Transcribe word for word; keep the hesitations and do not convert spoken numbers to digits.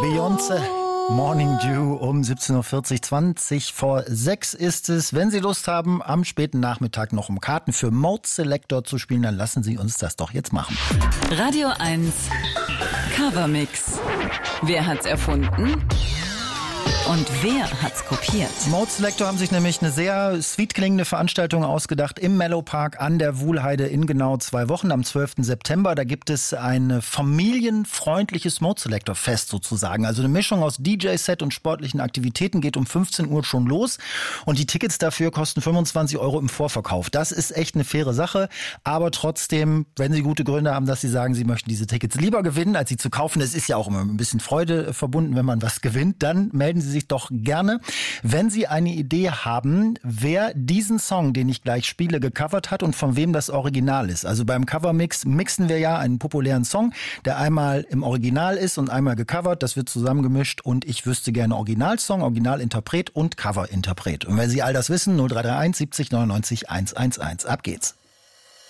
Beyoncé, Morning Dew um siebzehn Uhr vierzig, zwanzig vor sechs ist es. Wenn Sie Lust haben, am späten Nachmittag noch um Karten für Mode Selector zu spielen, dann lassen Sie uns das doch jetzt machen. Radio eins Covermix. Wer hat's erfunden? Und wer hat's kopiert? Mode Selector haben sich nämlich eine sehr sweet klingende Veranstaltung ausgedacht im Mellow Park an der Wuhlheide in genau zwei Wochen am zwölften September. Da gibt es ein familienfreundliches Mode Selector Fest sozusagen. Also eine Mischung aus D J-Set und sportlichen Aktivitäten, geht um fünfzehn Uhr schon los. Und die Tickets dafür kosten fünfundzwanzig Euro im Vorverkauf. Das ist echt eine faire Sache. Aber trotzdem, wenn Sie gute Gründe haben, dass Sie sagen, Sie möchten diese Tickets lieber gewinnen, als sie zu kaufen. Es ist ja auch immer ein bisschen Freude verbunden, wenn man was gewinnt. Dann melden Sie sich doch gerne, wenn Sie eine Idee haben, wer diesen Song, den ich gleich spiele, gecovert hat und von wem das Original ist. Also beim Covermix mixen wir ja einen populären Song, der einmal im Original ist und einmal gecovert. Das wird zusammengemischt und ich wüsste gerne Originalsong, Originalinterpret und Coverinterpret. Und wenn Sie all das wissen, null drei drei eins siebzig neunundneunzig hundertelf. Ab geht's.